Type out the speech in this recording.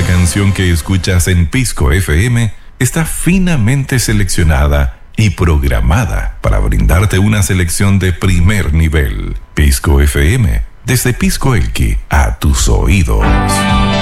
Cada canción que escuchas en Pisco FM está finamente seleccionada y programada para brindarte una selección de primer nivel. Pisco FM, desde Pisco Elqui a tus oídos.